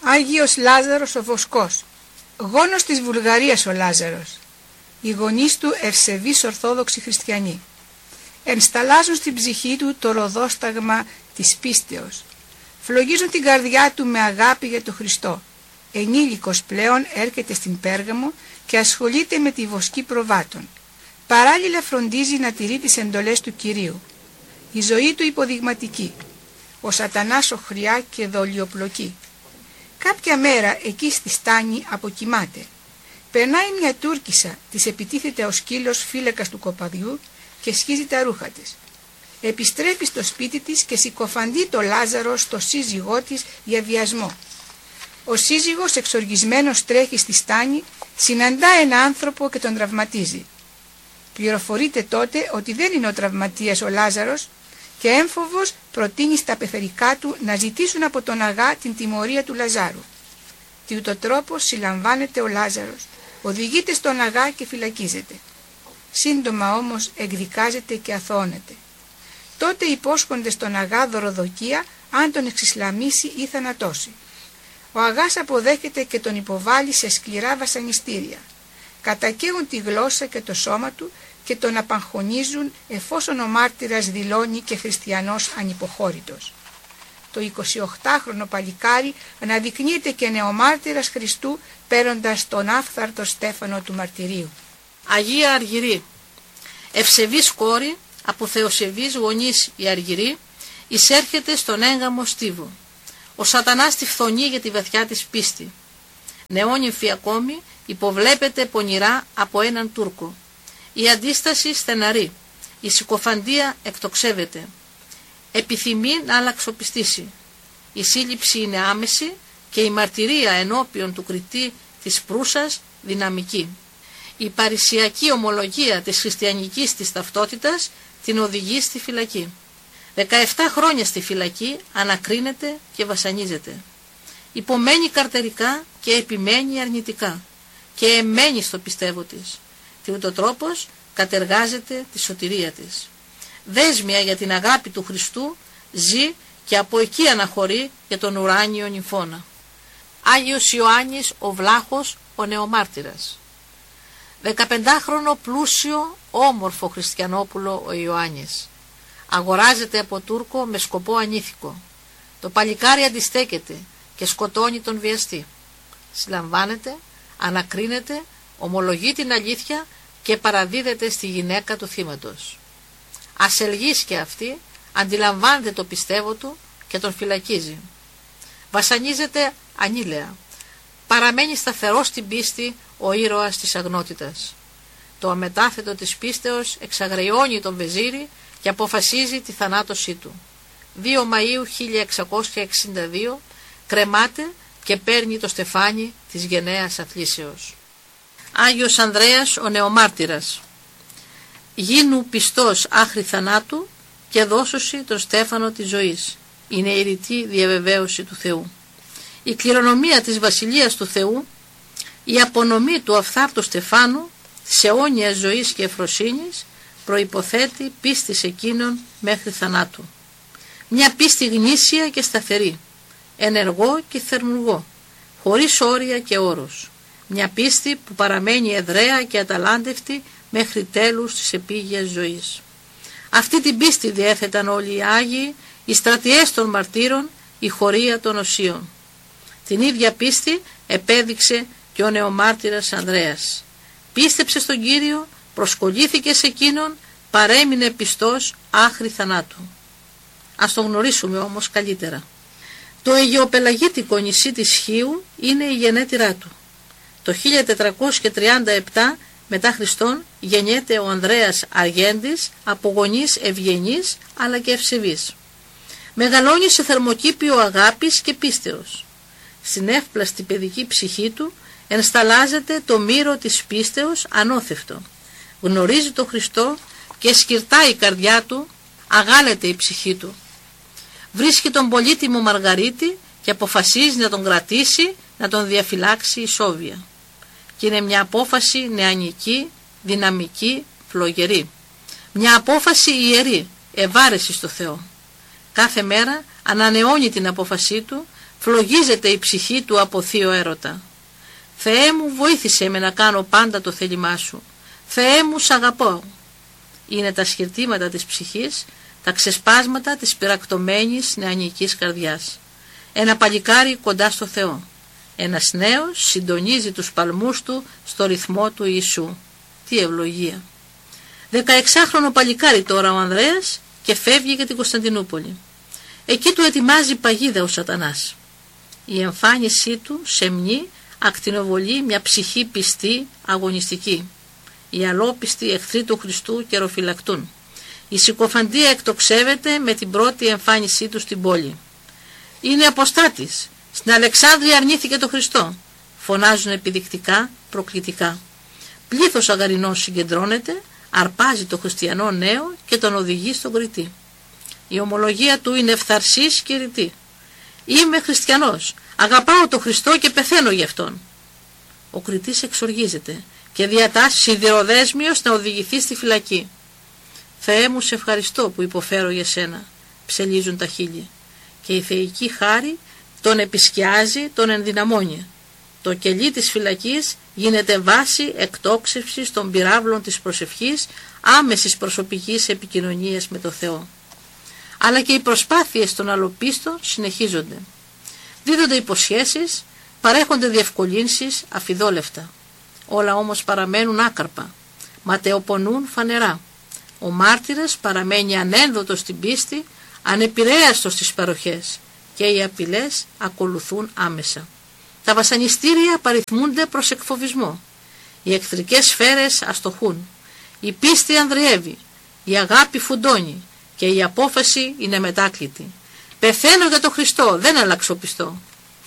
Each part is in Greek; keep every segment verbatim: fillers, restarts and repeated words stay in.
Άγιος Λάζαρος ο Βοσκός, γόνος της Βουλγαρίας ο Λάζαρος. Οι γονείς του ευσεβείς Ορθόδοξοι Χριστιανοί. Ενσταλάζουν στην ψυχή του το ροδόσταγμα της πίστεως. Φλογίζουν την καρδιά του με αγάπη για τον Χριστό. Ενήλικος πλέον έρχεται στην Πέργαμο και ασχολείται με τη βοσκή προβάτων. Παράλληλα φροντίζει να τηρεί τις εντολές του Κυρίου. Η ζωή του υποδειγματική. Ο σατανάς οχριά και δολιοπλοκή. Κάποια μέρα εκεί στη στάνη αποκοιμάται. Περνάει μια Τούρκισσα, της επιτίθεται ο σκύλος φύλακας του κοπαδιού και σχίζει τα ρούχα της. Επιστρέφει στο σπίτι της και συκοφαντεί το Λάζαρο στο σύζυγό της για βιασμό. Ο σύζυγος εξοργισμένος τρέχει στη στάνη, συναντά ένα άνθρωπο και τον τραυματίζει. Πληροφορείται τότε ότι δεν είναι ο τραυματίας ο Λάζαρος και έμφοβος προτείνει στα πεθερικά του να ζητήσουν από τον Αγά την τιμωρία του Λαζάρου. Τι ούτω τρόπο συλλαμβάνεται ο Λάζαρος, οδηγείται στον Αγά και φυλακίζεται. Σύντομα όμως εκδικάζεται και αθωώνεται. Τότε υπόσχονται στον Αγά δωροδοκία αν τον εξισλαμίσει ή θανατώσει. Ο Αγάς αποδέχεται και τον υποβάλλει σε σκληρά βασανιστήρια. Κατακαίγουν τη γλώσσα και το σώμα του και τον απαγχωνίζουν εφόσον ο μάρτυρας δηλώνει και χριστιανός ανυποχώρητος. Το εικοσιοκτάχρονο παλικάρι αναδεικνύεται και νεομάρτυρας Χριστού παίρνοντας τον άφθαρτο στέφανο του μαρτυρίου. Αγία Αργυρή, ευσεβής κόρη, από θεοσεβείς γονείς η Αργυρή, εισέρχεται στον έγγαμο στίβο. Ο σατανάς τη φθονεί για τη βαθιά της πίστη. Νεόνυμφη ακόμη υποβλέπεται πονηρά από έναν Τούρκο. Η αντίσταση στεναρή, η συκοφαντία εκτοξεύεται. Επιθυμεί να αλλαξοπιστήσει. Η σύλληψη είναι άμεση και η μαρτυρία ενώπιον του κριτή της Προύσας δυναμική. Η παρησιακή ομολογία της χριστιανικής της ταυτότητας την οδηγεί στη φυλακή. δεκαεπτά χρόνια στη φυλακή ανακρίνεται και βασανίζεται. Υπομένει καρτερικά και επιμένει αρνητικά και εμένει στο πιστεύω της. Τι ούτω τρόπος κατεργάζεται τη σωτηρία της. Δέσμια για την αγάπη του Χριστού ζει και από εκεί αναχωρεί για τον ουράνιο νυμφώνα. Άγιος Ιωάννης ο Βλάχος ο νεομάρτυρας. δεκαπεντάχρονο πλούσιο όμορφο χριστιανόπουλο ο Ιωάννης. Αγοράζεται από Τούρκο με σκοπό ανήθικο. Το παλικάρι αντιστέκεται και σκοτώνει τον βιαστή. Συλλαμβάνεται, ανακρίνεται, ομολογεί την αλήθεια και παραδίδεται στη γυναίκα του θύματος. Ασελγής και αυτή αντιλαμβάνεται το πιστεύω του και τον φυλακίζει. Βασανίζεται ανήλαια. Παραμένει σταθερός στην πίστη ο ήρωας της αγνότητας. Το αμετάθετο της πίστεως εξαγριώνει τον βεζίρι και αποφασίζει τη θανάτωσή του. δύο Μαΐου χίλια εξακόσια εξήντα δύο κρεμάται και παίρνει το στεφάνι της γενναίας αθλήσεως. Άγιος Ανδρέας ο νεομάρτυρας. Γίνου πιστός άχρη θανάτου και δώσουσι τον στέφανο της ζωής. Είναι η ρητή διαβεβαίωση του Θεού. Η κληρονομία της Βασιλείας του Θεού, η απονομή του αυθάρτου στεφάνου, της αιώνιας ζωής και ευφροσύνης, προϋποθέτει πίστη σε εκείνον μέχρι θανάτου. Μια πίστη γνήσια και σταθερή, ενεργό και θερμουργό, χωρίς όρια και όρους. Μια πίστη που παραμένει εδραία και αταλάντευτη μέχρι τέλους της επίγειας ζωής. Αυτή την πίστη διέθεταν όλοι οι Άγιοι, οι στρατιές των μαρτύρων, η χωρία των οσίων. Την ίδια πίστη επέδειξε και ο νεομάρτυρας Ανδρέας. Πίστεψε στον Κύριο, προσκολλήθηκε σε εκείνον, παρέμεινε πιστός άχρη θανάτου. Ας το γνωρίσουμε όμως καλύτερα. Το αιγαιοπελαγίτικο νησί της Χίου είναι η γενέτειρά του. Το χίλια τετρακόσια τριάντα επτά μετά Χριστόν γεννιέται ο Ανδρέας Αργέντης από γονείς ευγενείς αλλά και ευσεβείς. Μεγαλώνει σε θερμοκήπιο αγάπης και πίστεως. Στην εύπλαστη παιδική ψυχή του ενσταλάζεται το μύρο της πίστεως ανώθευτο. Γνωρίζει τον Χριστό και σκυρτά η καρδιά του, αγάλεται η ψυχή του. Βρίσκει τον πολύτιμο Μαργαρίτη και αποφασίζει να τον κρατήσει, να τον διαφυλάξει ισόβια. Και είναι μια απόφαση νεανική, δυναμική, φλογερή. Μια απόφαση ιερή, ευάρεση στο Θεό. Κάθε μέρα ανανεώνει την απόφασή του, φλογίζεται η ψυχή του από θείο έρωτα. Θεέ μου, βοήθησέ με να κάνω πάντα το θέλημά σου. Θεέ μου, σ' αγαπώ. Είναι τα σχετήματα της ψυχής, τα ξεσπάσματα της πυρακτωμένης νεανικής καρδιάς. Ένα παλικάρι κοντά στο Θεό. Ένας νέος συντονίζει τους παλμούς του στο ρυθμό του Ιησού. Τι ευλογία! Δεκαεξάχρονο παλικάρι τώρα ο Ανδρέας και φεύγει για την Κωνσταντινούπολη. Εκεί του ετοιμάζει παγίδα ο σατανάς. Η εμφάνισή του σεμνή ακτινοβολεί μια ψυχή πιστή, αγωνιστική. Οι αλόπιστοι εχθροί του Χριστού καιροφυλακτούν. Η συκοφαντία εκτοξεύεται με την πρώτη εμφάνισή του στην πόλη. Είναι αποστάτης. Στην Αλεξάνδρεια αρνήθηκε το Χριστό. Φωνάζουν επιδεικτικά, προκλητικά. Πλήθος αγαρινών συγκεντρώνεται, αρπάζει το χριστιανό νέο και τον οδηγεί στον Κρητή. Η ομολογία του είναι ευθαρσής και ρητή. Είμαι χριστιανός, αγαπάω τον Χριστό και πεθαίνω γι' αυτόν. Ο Κρητής εξοργίζεται και διατάσσει σιδηροδέσμιος να οδηγηθεί στη φυλακή. Θεέ μου, σε ευχαριστώ που υποφέρω για σένα, ψελίζουν τα χείλη. Και η θεϊκή χάρη τον επισκιάζει, τον ενδυναμώνει. Το κελί της φυλακής γίνεται βάση εκτόξευσης των πυράβλων της προσευχής, άμεσης προσωπικής επικοινωνίας με το Θεό. Αλλά και οι προσπάθειες των αλοπίστων συνεχίζονται. Δίδονται υποσχέσεις, παρέχονται διευκολύνσεις αφιδόλευτα. Όλα όμως παραμένουν άκαρπα, ματαιοπονούν φανερά. Ο μάρτυρας παραμένει ανένδοτος στην πίστη, ανεπηρέαστος στις παροχές και οι απειλές ακολουθούν άμεσα. Τα βασανιστήρια παριθμούνται προς εκφοβισμό. Οι εχθρικές σφαίρες αστοχούν. Η πίστη ανδριεύει, η αγάπη φουντώνει και η απόφαση είναι μετάκλητη. Πεθαίνω για τον Χριστό, δεν αλλαξοπιστώ.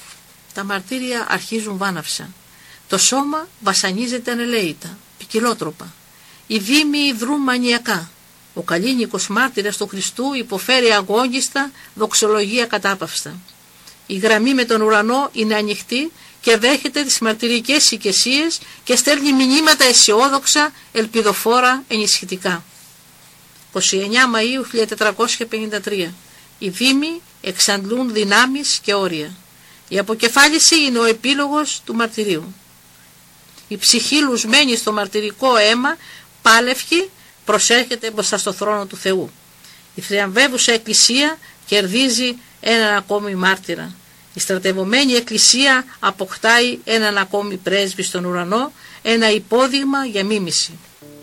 Τα μαρτύρια αρχίζουν βάναυσα. Το σώμα βασανίζεται ανελαίητα, ποικιλότροπα. Οι δήμοι δρούν μανιακά. Ο καλήνικος μάρτυρας του Χριστού υποφέρει αγώνιστα δοξολογία κατάπαυστα. Η γραμμή με τον ουρανό είναι ανοιχτή και δέχεται τις μαρτυρικές οικεσίες και στέλνει μηνύματα αισιόδοξα, ελπιδοφόρα, ενισχυτικά. είκοσι εννέα Μαΐου χίλια τετρακόσια πενήντα τρία. Οι δήμοι εξαντλούν δυνάμεις και όρια. Η αποκεφάλιση είναι ο επίλογος του μαρτυρίου. Η ψυχή λουσμένη στο μαρτυρικό αίμα, πάλευκη, προσέρχεται μπροστά στο θρόνο του Θεού. Η θριαμβεύουσα εκκλησία κερδίζει έναν ακόμη μάρτυρα. Η στρατευωμένη εκκλησία αποκτάει έναν ακόμη πρέσβη στον ουρανό, ένα υπόδειγμα για μίμηση.